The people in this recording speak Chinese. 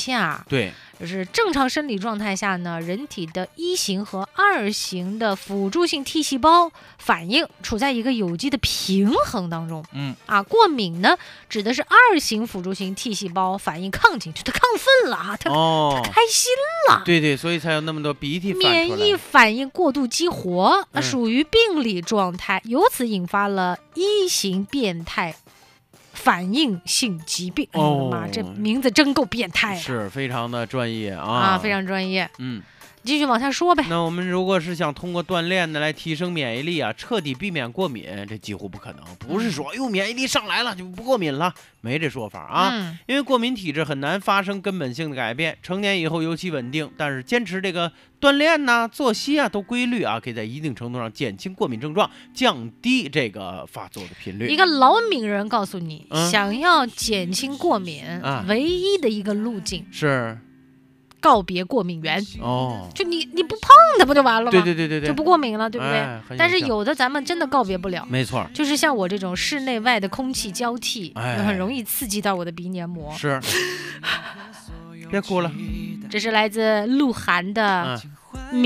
下。 对， 就是正常生理状态下呢，人体的1型和2型的辅助性 T 细胞反应处在一个有机的平衡当中。过敏呢，指的是2型辅助性 T 细胞反应亢进，就它亢奋了啊，它开心了。 对，所以才有那么多鼻涕反出来。 免疫反应过度激活，属于病理状态，由此引发了1型变态反应性疾病。我的妈，这名字真够变态的， 是非常的专业啊， 非常专业。继续往下说呗。 那我们如果是想通过锻炼呢来提升免疫力啊，彻底避免过敏，这几乎不可能。不是说免疫力上来了就不过敏了，没这说法啊。因为过敏体质很难发生根本性的改变，成年以后尤其稳定。但是坚持这个锻炼呐、作息啊都规律啊，可以在一定程度上减轻过敏症状，降低这个发作的频率。 一个老敏人告诉你，想要减轻过敏，唯一的一个路径是告别过敏源。就你不碰它不就完了吗？ 对， 就不过敏了，对不对？但是有的咱们真的告别不了。 没错， 就是像我这种室内外的空气交替，很容易刺激到我的鼻黏膜。 是，别哭了。 这是来自鹿晗的